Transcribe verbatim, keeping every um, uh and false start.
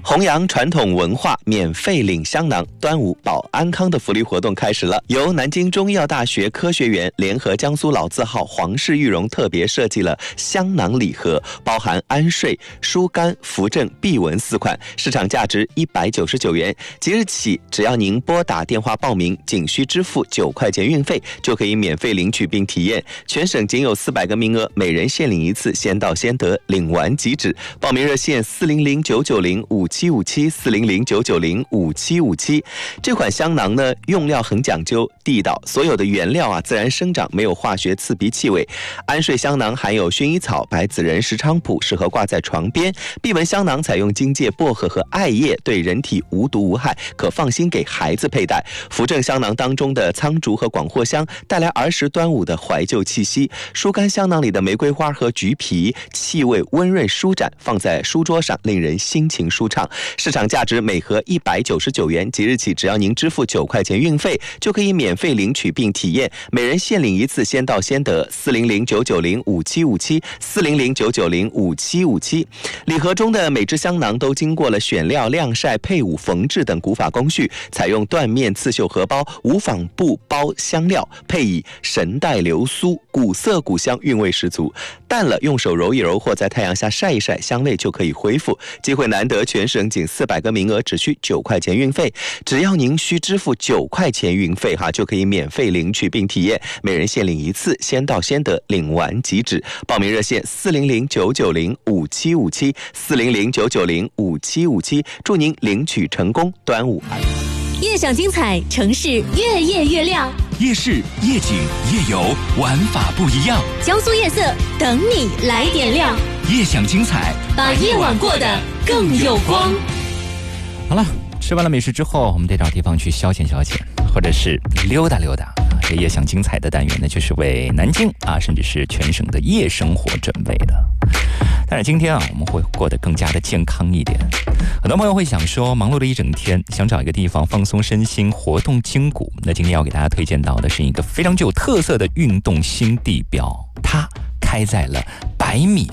弘扬传统文化，免费领香囊，端午保安康的福利活动开始了。由南京中医药大学科学园联合江苏老字号皇氏玉荣特别设计了香囊礼盒，包含安睡、疏肝、扶正、避蚊四款，市场价值一百九十九元。即日起，只要您拨打电话报名，仅需支付九块钱运费，就可以免费领取并体验。全省仅有四百个名额，每人限领一次，先到先得，领完即止。报名热线四零零九九零五七五七四零零九九零五七五七。这款香囊呢，用料很讲究地道，所有的原料啊自然生长，没有化学刺鼻气味。安睡香囊含有薰衣草、白子仁、石菖蒲，适合挂在床边。避蚊香囊采用荆芥、薄荷和艾叶，对人体无毒无害，可放心给孩子佩戴。扶正香囊当中的苍竹和广藿香带来儿时端午的怀旧气息。疏肝香囊里的玫瑰花和橘皮气味温润舒展，放在书桌上令人心情舒畅。市场价值每盒一百九十九元，即日起只要您支付九块钱运费，就可以免费领取并体验，每人限领一次，先到先得。四零零九九零五七五七四零零九九零五七五七。礼盒中的每只香囊都经过了选料、晾晒、配伍、缝制等古法工序，采用缎面刺绣荷包、无纺布包香料，配以神代流苏，古色古香，韵味十足。淡了用手揉一揉，或在太阳下晒一晒，香味就可以恢复。机会难得，全省仅四百个名额，只需九块钱运费。只要您需支付九块钱运费哈，就可以免费领取并体验，每人限领一次，先到先得，领完即止。报名热线四零零九九零五七五七四零零九九零五七五七。祝您领取成功，端午安康。 夜享精彩，城市越夜越亮。 夜市、夜景、夜游，玩法不一样。 江苏夜色等你来点亮。 夜享精彩， 把夜晚过得更有光。 好了，吃完了美食之后，我们得找地方去消遣消遣，或者是溜达溜达。这夜享精彩的单元呢，就是为南京啊，甚至是全省的夜生活准备的。但是今天啊，我们会过得更加的健康一点。很多朋友会想说，忙碌了一整天，想找一个地方放松身心、活动筋骨。那今天要给大家推荐到的是一个非常具有特色的运动新地标，它开在了百米